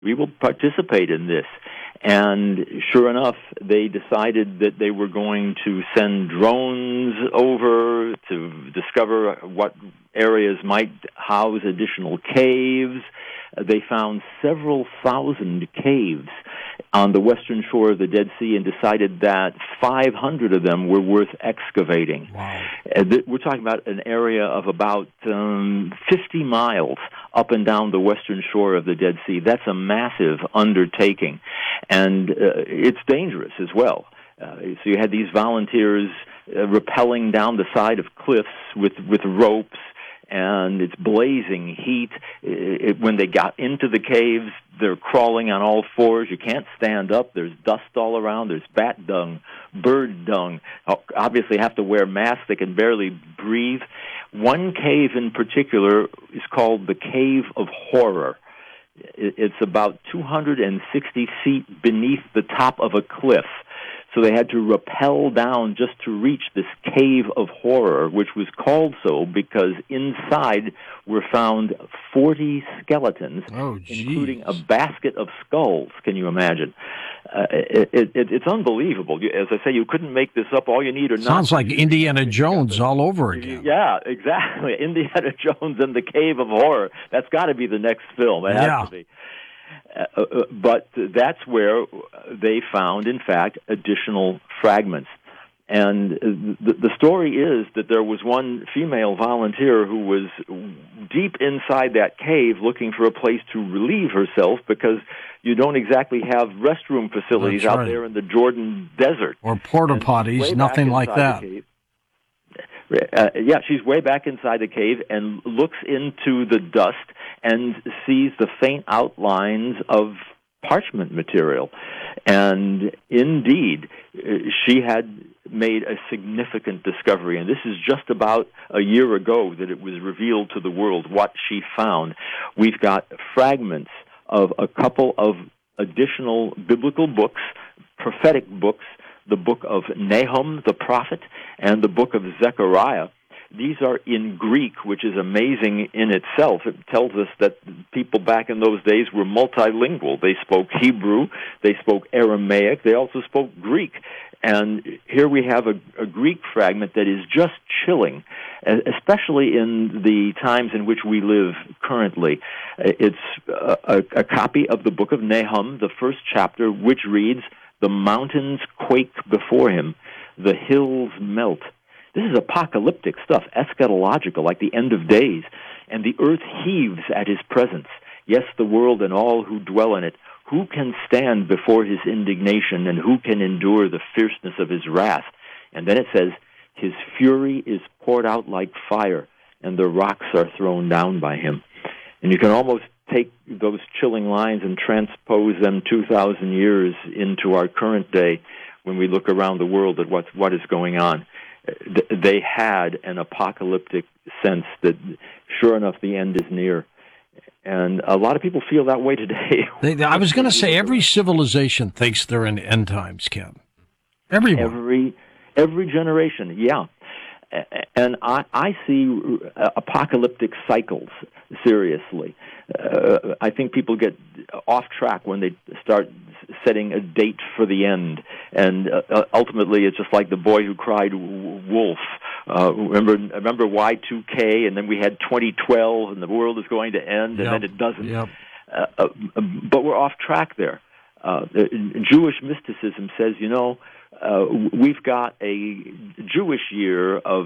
we will participate in this. And sure enough, they decided that they were going to send drones over to discover what areas might house additional caves. They found several thousand caves on the western shore of the Dead Sea and decided that 500 of them were worth excavating. Wow. We're talking about an area of about 50 miles up and down the western shore of the Dead Sea. That's a massive undertaking, and it's dangerous as well. So you had these volunteers rappelling down the side of cliffs with ropes, and it's blazing heat. When they got into the caves, they're crawling on all fours. You can't stand up. There's dust all around. There's bat dung, bird dung. Obviously have to wear masks. They can barely breathe. One cave in particular is called the Cave of Horror. It's about 260 feet beneath the top of a cliff. So they had to rappel down just to reach this Cave of Horror, which was called so because inside were found 40 skeletons, including a basket of skulls. Can you imagine? It's unbelievable. As I say, you couldn't make this up. All you need are Sounds like Indiana Jones all over again. Yeah, exactly. Indiana Jones and the Cave of Horror. That's got to be the next film. It has to be. But that's where they found, in fact, additional fragments. And the story is that there was one female volunteer who was deep inside that cave looking for a place to relieve herself because you don't exactly have restroom facilities out there in the Jordan desert. Or porta potties, nothing like that. She's way back inside the cave and looks into the dust and sees the faint outlines of parchment material. And indeed, she had made a significant discovery, and this is just about a year ago that it was revealed to the world what she found. We've got fragments of a couple of additional biblical books, prophetic books, the book of Nahum the prophet and the book of Zechariah. These are in Greek, which is amazing in itself. It tells us that people back in those days were multilingual. They spoke Hebrew, they spoke Aramaic, they also spoke Greek. And here we have a Greek fragment that is just chilling, especially in the times in which we live currently. It's a copy of the book of Nahum, the first chapter, which reads, "The mountains quake before him, the hills melt." This is apocalyptic stuff, eschatological, like the end of days. "And the earth heaves at his presence. Yes, the world and all who dwell in it. Who can stand before his indignation, and who can endure the fierceness of his wrath?" And then it says, "His fury is poured out like fire, and the rocks are thrown down by him." And you can almost take those chilling lines and transpose them 2,000 years into our current day when we look around the world at what is going on. They had an apocalyptic sense that, sure enough, the end is near. And a lot of people feel that way today. I was going to say, every civilization thinks they're in end times, Ken. Everyone. Every generation, yeah. And I see apocalyptic cycles, seriously. I think people get off track when they start setting a date for the end. And ultimately, it's just like the boy who cried wolf. Remember Y2K, and then we had 2012, and the world is going to end, and then it doesn't. Yep. But we're off track there. Jewish mysticism says, we've got a Jewish year of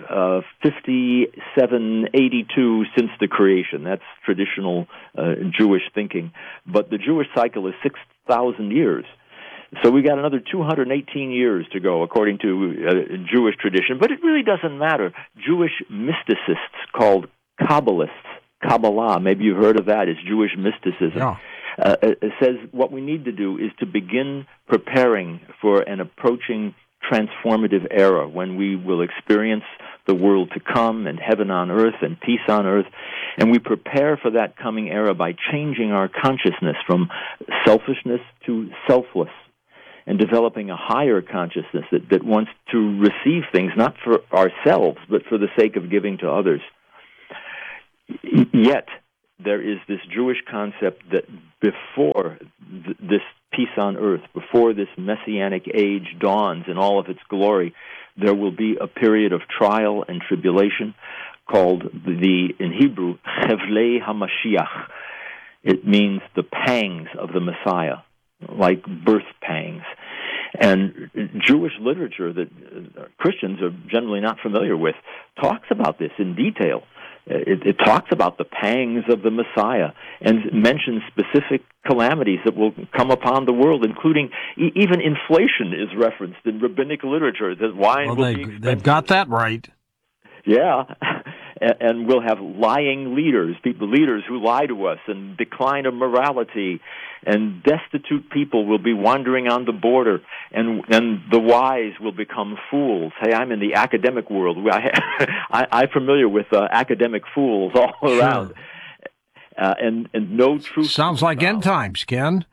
5782 since the creation. That's traditional Jewish thinking. But the Jewish cycle is 6,000 years. So we got another 218 years to go, according to Jewish tradition. But it really doesn't matter. Jewish mysticists called Kabbalists, Kabbalah, maybe you've heard of that, is Jewish mysticism. Yeah. It says what we need to do is to begin preparing for an approaching transformative era when we will experience the world to come and heaven on earth and peace on earth. And we prepare for that coming era by changing our consciousness from selfishness to selfless and developing a higher consciousness that wants to receive things not for ourselves but for the sake of giving to others. Yet, there is this Jewish concept that before this peace on earth, before this Messianic age dawns in all of its glory, there will be a period of trial and tribulation called in Hebrew, Chevlei HaMashiach. It means the pangs of the Messiah, like birth pangs. And Jewish literature that Christians are generally not familiar with talks about this in detail. It talks about the pangs of the Messiah and mentions specific calamities that will come upon the world, including even inflation is referenced in rabbinic literature. That wine will be expensive. They've got that right. Yeah. And we'll have lying leaders, leaders who lie to us, and decline of morality, and destitute people will be wandering on the border, and the wise will become fools. Hey, I'm in the academic world. I'm familiar with academic fools all around. Sure. And no truth. Sounds like end times, Ken.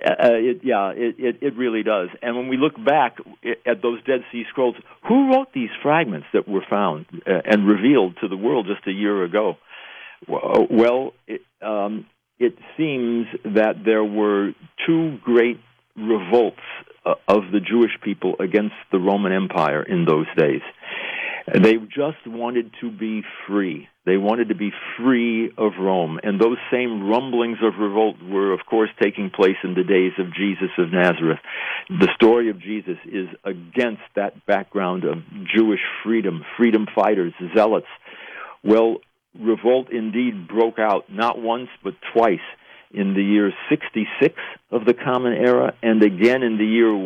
It really does. And when we look back at those Dead Sea Scrolls, who wrote these fragments that were found and revealed to the world just a year ago? Well, it seems that there were two great revolts of the Jewish people against the Roman Empire in those days. They just wanted to be free. They wanted to be free of Rome. And those same rumblings of revolt were, of course, taking place in the days of Jesus of Nazareth. The story of Jesus is against that background of Jewish freedom fighters, zealots. Well, revolt indeed broke out not once but twice in the year 66 of the Common Era and again in the year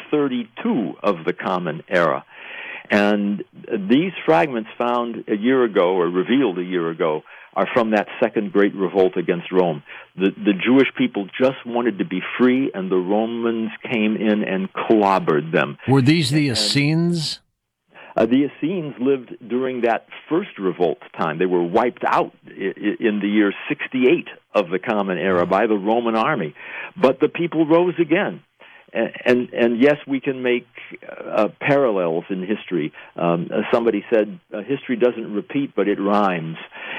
132 of the Common Era. And these fragments found a year ago, or revealed a year ago, are from that second great revolt against Rome. The Jewish people just wanted to be free, and the Romans came in and clobbered them. Were these the Essenes? The Essenes lived during that first revolt time. They were wiped out in the year 68 of the Common Era by the Roman army. But the people rose again. And yes, we can make parallels in history. Somebody said, history doesn't repeat, but it rhymes.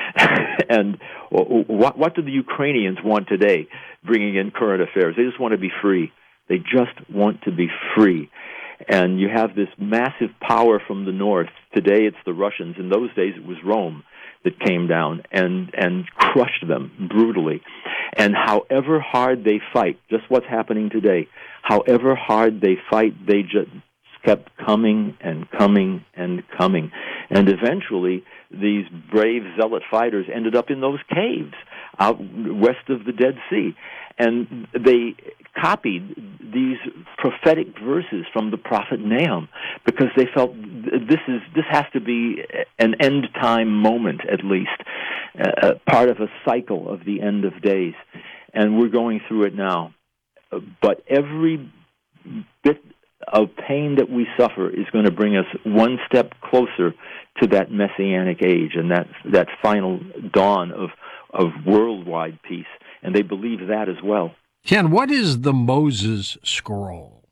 And what do the Ukrainians want today, bringing in current affairs? They just want to be free. They just want to be free. And you have this massive power from the north. Today it's the Russians. In those days it was Rome that came down and crushed them brutally. And however hard they fight, just what's happening today, however hard they fight, they just kept coming and coming and coming. And eventually, these brave zealot fighters ended up in those caves out west of the Dead Sea. And they copied these prophetic verses from the prophet Nahum because they felt this has to be an end time moment, at least, part of a cycle of the end of days. And we're going through it now. But every bit of pain that we suffer is going to bring us one step closer to that Messianic age and that final dawn of worldwide peace. And they believe that as well. Ken, what is the Moses Scroll?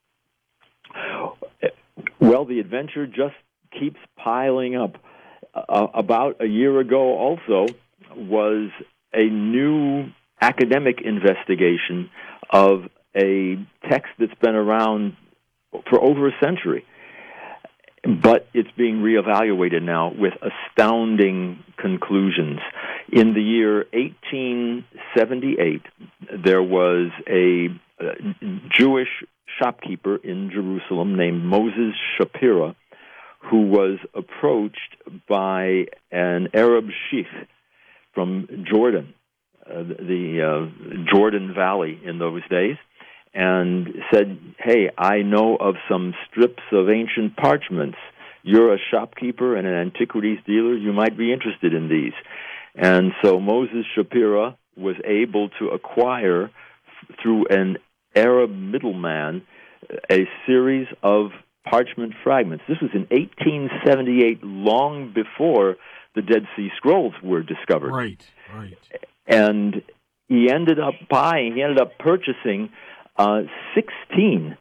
Well, the adventure just keeps piling up. About a year ago also was a new academic investigation of a text that's been around for over a century. But it's being reevaluated now with astounding conclusions. In the year 1878, there was a Jewish shopkeeper in Jerusalem named Moses Shapira who was approached by an Arab sheikh from Jordan, the Jordan Valley in those days, and said, hey, I know of some strips of ancient parchments. You're a shopkeeper and an antiquities dealer. You might be interested in these. And so Moses Shapira was able to acquire, through an Arab middleman, a series of parchment fragments. This was in 1878, long before the Dead Sea Scrolls were discovered. Right. And he ended up purchasing 16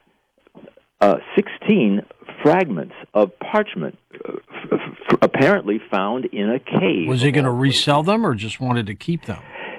fragments of parchment, apparently found in a cave. Was he going to resell them or just wanted to keep them?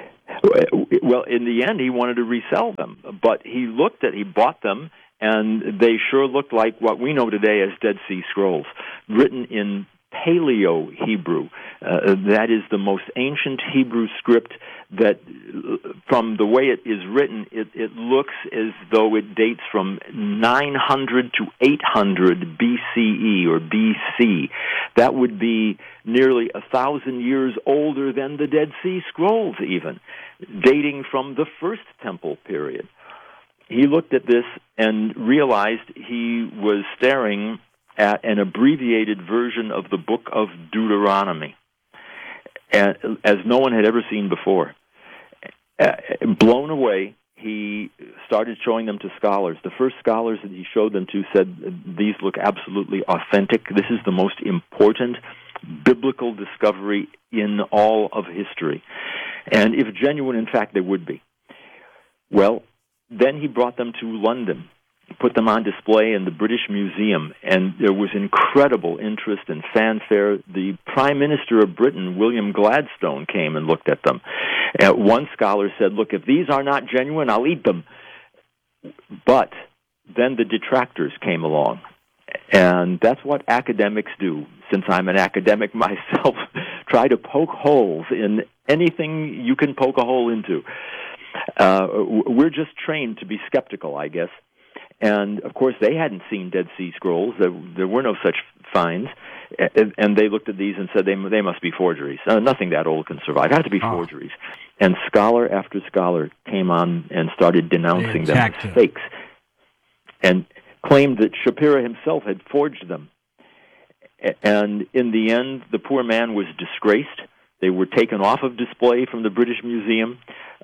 Well, in the end, he wanted to resell them, but he bought them, and they sure looked like what we know today as Dead Sea Scrolls, written in Paleo-Hebrew. That is the most ancient Hebrew script that, from the way it is written, it looks as though it dates from 900 to 800 BCE or BC. That would be nearly 1,000 years older than the Dead Sea Scrolls even, dating from the First Temple period. He looked at this and realized he was staring at an abbreviated version of the book of Deuteronomy, as no one had ever seen before. Blown away, he started showing them to scholars. The first scholars that he showed them to said, these look absolutely authentic. This is the most important biblical discovery in all of history. And if genuine, in fact, they would be. Well, then he brought them to London, put them on display in the British Museum, and there was incredible interest and fanfare. The Prime Minister of Britain, William Gladstone, came and looked at them. One scholar said, look, if these are not genuine, I'll eat them. But then the detractors came along, and that's what academics do. Since I'm an academic myself, try to poke holes in anything you can poke a hole into. We're just trained to be skeptical, I guess. And, of course, they hadn't seen Dead Sea Scrolls. There were no such finds. And they looked at these and said they must be forgeries. Nothing that old can survive. It had to be forgeries. And scholar after scholar came on and started denouncing them as fakes and claimed that Shapira himself had forged them. And in the end, the poor man was disgraced. They were taken off of display from the British Museum.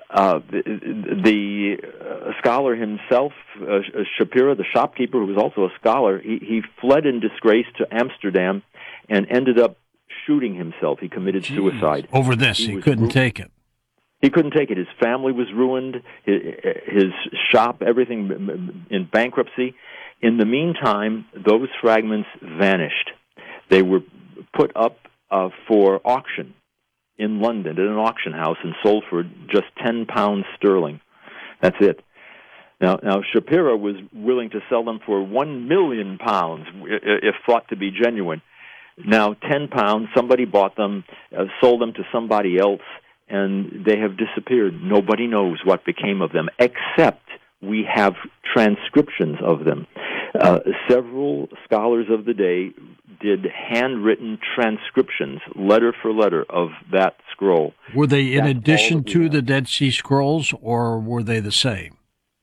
The scholar himself, Shapira, the shopkeeper, who was also a scholar, he fled in disgrace to Amsterdam and ended up shooting himself. He committed suicide. Over this, he couldn't take it. He couldn't take it. His family was ruined, his shop, everything in bankruptcy. In the meantime, those fragments vanished. They were put up for auction in London at an auction house and sold for just £10 sterling. That's it. Now Shapira was willing to sell them for £1 million if thought to be genuine. Now £10, somebody bought them, sold them to somebody else, and they have disappeared. Nobody knows what became of them, except we have transcriptions of them. Several scholars of the day did handwritten transcriptions, letter for letter, of that scroll. Were they in addition to the Dead Sea Scrolls, or were they the same?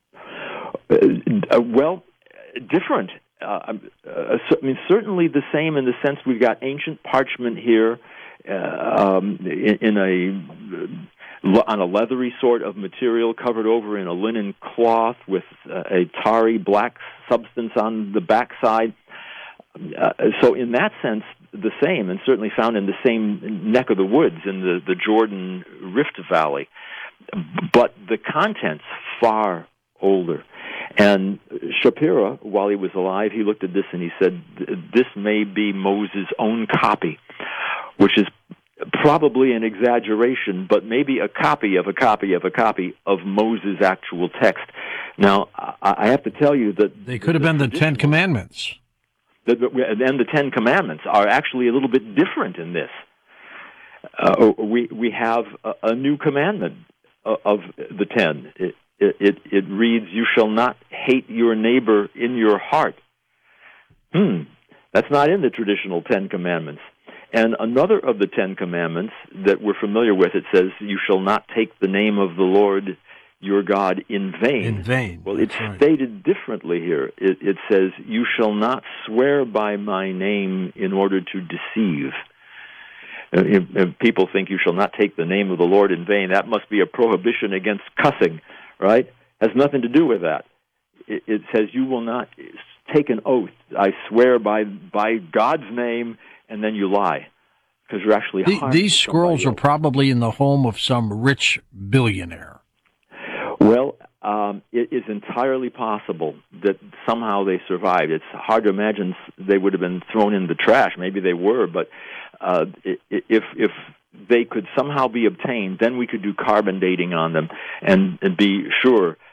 Well, different. Certainly the same in the sense we've got ancient parchment here on a leathery sort of material covered over in a linen cloth with a tarry black substance on the backside. So in that sense, the same, and certainly found in the same neck of the woods in the Jordan Rift Valley. But the contents far older. And Shapira, while he was alive, he looked at this and he said, this may be Moses' own copy, which is probably an exaggeration, but maybe a copy of a copy of a copy of Moses' actual text. Now, I have to tell you that they could have been the Ten Commandments. And the Ten Commandments are actually a little bit different in this. We have a new commandment of the Ten. It reads, "You shall not hate your neighbor in your heart." That's not in the traditional Ten Commandments. And another of the Ten Commandments that we're familiar with, it says, "You shall not take the name of the Lord your God in vain." In vain. Well, it's stated differently here. It says, "You shall not swear by my name in order to deceive." If people think you shall not take the name of the Lord in vain, that must be a prohibition against cussing, right? Has nothing to do with that. It says you will not take an oath. I swear by God's name, and then you lie, because you're actually harming these scrolls somebody are probably in the home of some rich billionaire. Well, it is entirely possible that somehow they survived. It's hard to imagine they would have been thrown in the trash. Maybe they were, but if they could somehow be obtained, then we could do carbon dating on them and be sure